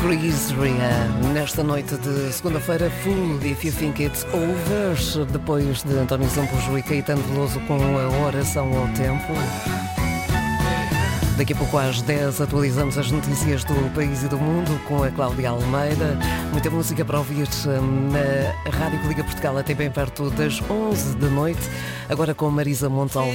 Chris Ria, nesta noite de segunda-feira, Food If You Think It's Over, depois de António Zambujo e Caetano Veloso com a oração ao tempo. Daqui a pouco às 10 atualizamos as notícias do país e do mundo com a Cláudia Almeida. Muita música para ouvir na Rádio que Liga Portugal até bem perto das 11 da noite. Agora com Marisa Montal.